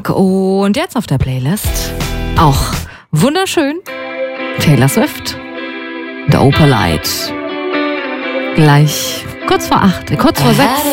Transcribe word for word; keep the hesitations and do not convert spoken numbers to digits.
Tag. Und jetzt auf der Playlist auch wunderschön Taylor Swift, The Opalite. Gleich kurz vor acht, kurz vor sechs.